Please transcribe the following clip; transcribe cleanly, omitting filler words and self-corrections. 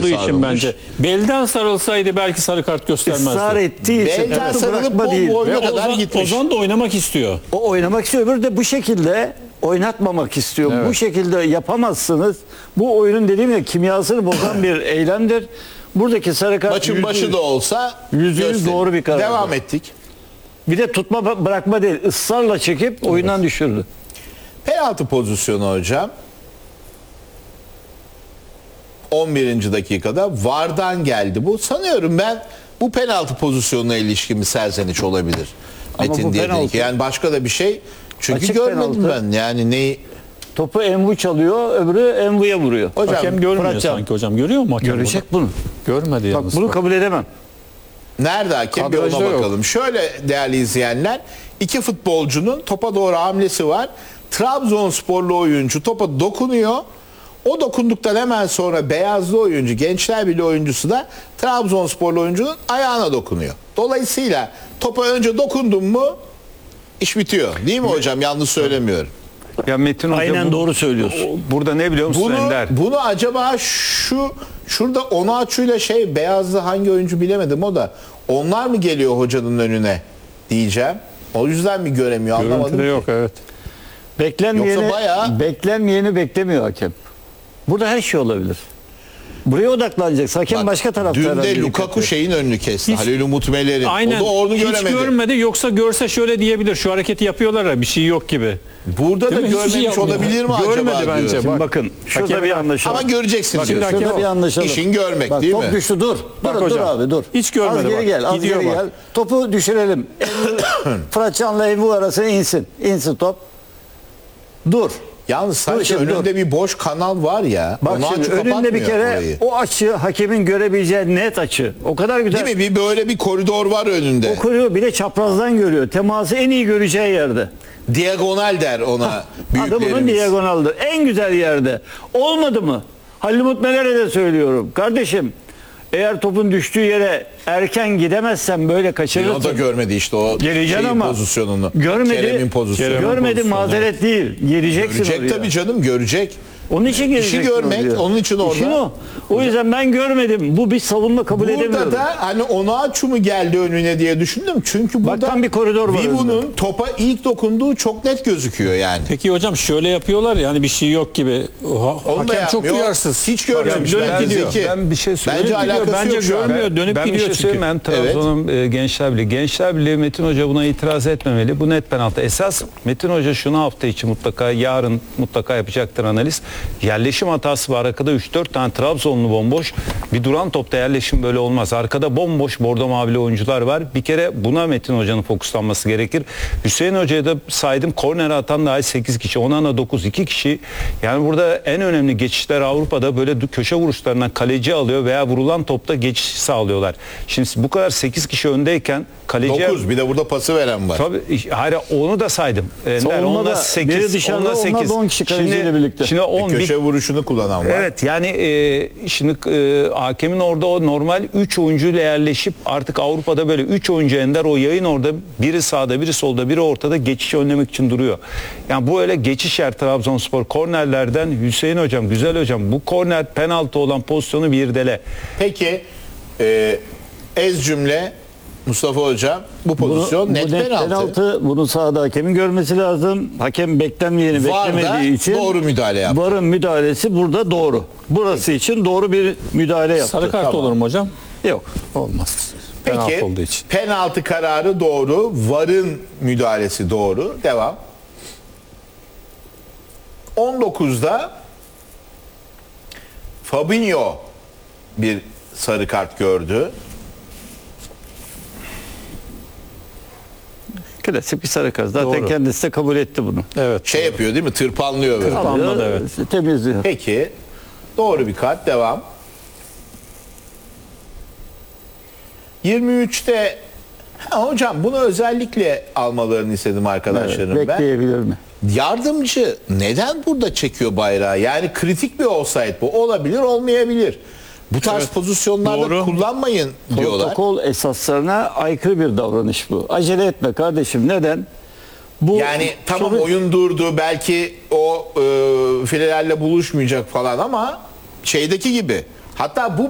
olduğu için sarılmış. bence. Belden sarılsaydı belki sarı kart göstermezdi. Israr ettiği için Belden topu sarılıp bırakma değil. boyuna Ve kadar Ozan, gitmiş. Ozan da oynamak istiyor. O oynamak istiyor. Öbürü de bu şekilde oynatmamak istiyor. Evet. Bu şekilde yapamazsınız. Bu oyunun dediğim gibi kimyasını bozan bir eylemdir. Buradaki sarı kart Maçın başı da olsa %100 gösterin. doğru bir karar. Devam ettik. Bir de tutma bırakma değil. Israrla çekip oyundan düşürdü. Penaltı pozisyonu hocam. 11. dakikada VAR'dan geldi bu. Sanıyorum ben bu penaltı pozisyonuna ilişkin bir serzeniş olabilir. Ama Metin bu diye penaltı. değil ki. Yani başka da bir şey. Çünkü Açık görmedim penaltı. ben. Yani neyi? Topu Envu çalıyor, öbürü Envu'ya vuruyor. Hocam, Hakem görmüyor Fıratcan. sanki hocam. Görüyor mu hakem? Görecek bunu. Görmedi Bak yalnız. bunu kabul edemem. Nerede hakem? Bir ona Kadrajda yok. bakalım. Şöyle değerli izleyenler. İki futbolcunun topa doğru hamlesi var. Trabzonsporlu oyuncu topa dokunuyor. O dokunduktan hemen sonra beyazlı oyuncu, Gençler Birliği oyuncusu da Trabzonsporlu oyuncunun ayağına dokunuyor. Dolayısıyla topa önce dokundun mu iş bitiyor. Değil mi hocam? Yanlış söylemiyorum. Ya Metin Hoca Aynen doğru söylüyorsun. Burada ne biliyor musun Ender? Bunu acaba şurada Onaçu'yla beyazlı hangi oyuncu bilemedim o da. Onlar mı geliyor hocanın önüne diyeceğim. O yüzden mi göremiyor anlamadım. Görüntüde ki. yok, evet. Beklenmeyeni, Yoksa bayağı- beklenmeyeni beklemiyor hakem. Burada her şey olabilir. Buraya odaklanacak. Hakem Bak, başka taraflara. dün de Lukaku şeyin önünü kesti. Hiç- Halil Umut Meler'in. Aynen. O da onu Hiç göremedi. görmedi. Yoksa görse şöyle diyebilir. Şu hareketi yapıyorlar ya, bir şey yok gibi. Burada da Değil mi? Hiçbir görmemiş şey yapmıyor. olabilir mi Görmedi acaba bence. diyor. Şimdi Bak, bakın şurada hakem- bir anlaşalım. Ama göreceksiniz. Bakın, diyorsun. hakem- Şurada bir anlaşalım. İşin görmek Bak, değil top mi? düştü dur. Bak Dur hocam, abi dur. hiç görmedi Az geri bak. gel. Az Gidiyor geri bak. gel. Topu düşürelim. Fıratcan'la Envu arasına insin. İnsin top. Dur. Yalnız sanki şimdi, önünde bir boş kanal var ya. Bak onu şimdi açıp önünde bir kapatmıyor kere orayı. o açı hakemin görebileceği net açı. O kadar güzel. Değil mi? Bir böyle bir koridor var önünde. Okuyor bir de çaprazdan görüyor. Teması en iyi göreceği yerde. Diagonal der ona Adı büyüklerimiz. bunun diagonaldır. En güzel yerde. Olmadı mı? Halil Umut Meler'e de söylüyorum. Kardeşim eğer topun düştüğü yere erken gidemezsen böyle O da kaçırırsın. görmedi işte o Geleceksin şeyin ama pozisyonunu. görmedi. Kerem'in pozisyonunu. Görmedi mazeret değil. Geleceksin Görecek oraya. tabii canım görecek. Onun için geleceksin görmek, oraya. onun için orada. İşin o. O yüzden ben görmedim. Bu bir savunma kabul Burada edemiyorum. da hani Onaçu mu geldi önüne diye düşündüm. Çünkü burada tam bir koridor var Vivu'nun topa ilk dokunduğu çok net gözüküyor yani. Peki hocam şöyle yapıyorlar ya, hani bir şey yok gibi. Onu da Hakem çok yapmıyor. duyarsız. Hiç görmemiş. Dönüp Bence gidiyor. Zeki. Ben bir şey söyleyeyim. Bence Dönüp gidiyor. alakası Bence yok şu an. görmüyor. Dönüp Ben bir gidiyor şey çünkü. söyleyeyim. Ben Trabzon'un Gençler Birliği. Gençler Birliği Metin Hoca buna itiraz etmemeli. Bu net penaltı. Esas Metin Hoca şunu hafta içi mutlaka yarın mutlaka yapacaktır analiz. Yerleşim hatası var. Arkada 3-4 tane Trabzonlu bomboş. Bir duran topta yerleşim böyle olmaz. Arkada bomboş bordo mavili oyuncular var. Bir kere buna Metin Hoca'nın fokuslanması gerekir. Hüseyin Hoca'ya da saydım. Korner atan dahi 8 kişi. Onana 9. 2 kişi. Yani burada en önemli geçişler Avrupa'da böyle köşe vuruşlarından kaleci alıyor veya vurulan topta geçiş sağlıyorlar. Şimdi bu kadar 8 kişi öndeyken kaleciye... 9 bir de burada pası veren var. Tabii, hayır onu da saydım. Savunmada Onunla 8, biri dışarıda, onunla onlar da 10 kişi kaleciyle birlikte. Şimdi 10 Köşe vuruşunu kullanan var. Evet yani şimdi hakemin orada o normal 3 oyuncuyla yerleşip artık Avrupa'da böyle 3 oyuncu ender, o yayın orada biri sağda biri solda biri ortada geçişi önlemek için duruyor. Yani bu öyle geçiş yer Trabzonspor kornerlerden. Hüseyin hocam, güzel hocam, bu korner penaltı olan pozisyonu bir dele. Peki ez cümle Mustafa Hocam bu pozisyon net penaltı. Bunu sahada hakemin görmesi lazım. Hakem beklenmeyeni VAR da beklemediği için doğru müdahale yaptı. VAR'ın müdahalesi burada doğru. Burası için doğru bir müdahale yaptı. Sarı kart Tamam. olur mu hocam? Yok. Olmaz. Penaltı Peki olduğu için. penaltı kararı doğru, VAR'ın müdahalesi doğru. Devam. 19'da Fabinho bir sarı kart gördü. Klasik bir sarı kart. Zaten Doğru. kendisi de kabul etti bunu. Evet. Şey yapıyor değil mi? Tırpanlıyor böyle. Anladı, evet. Temizliyor. Peki doğru bir kart. Devam. 23'te hocam bunu özellikle almalarını istedim arkadaşlarım ben. Bekleyebilir mi? Yardımcı neden burada çekiyor bayrağı? Yani kritik bir offside bu. Olabilir, olmayabilir. Bu tarz pozisyonlarda doğru. kullanmayın diyorlar. Protokol esaslarına aykırı bir davranış bu. Acele etme kardeşim. Neden? Bu Yani tamam soru- oyun durdu. Belki o filelerle buluşmayacak falan ama şeydeki gibi. Hatta bu